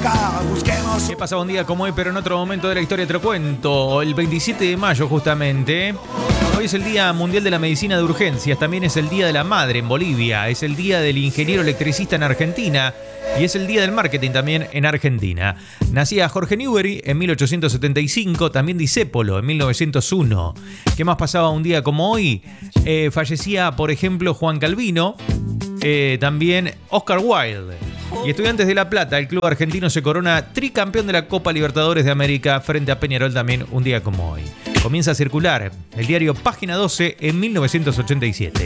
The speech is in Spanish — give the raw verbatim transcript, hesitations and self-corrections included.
acá, busquemos. ¿Qué pasaba un día como hoy, pero en otro momento de la historia te lo cuento? El veintisiete de mayo, justamente. Hoy es el Día Mundial de la Medicina de Urgencias. También es el Día de la Madre en Bolivia. Es el Día del Ingeniero Electricista en Argentina. Y es el Día del Marketing también en Argentina. Nacía Jorge Newbery en mil ochocientos setenta y cinco, también Discépolo en mil novecientos uno. ¿Qué más pasaba un día como hoy? Eh, fallecía, por ejemplo, Juan Calvino, eh, también Oscar Wilde. Y Estudiantes de La Plata, el club argentino, se corona tricampeón de la Copa Libertadores de América frente a Peñarol también un día como hoy. Comienza a circular el diario Página doce en mil novecientos ochenta y siete.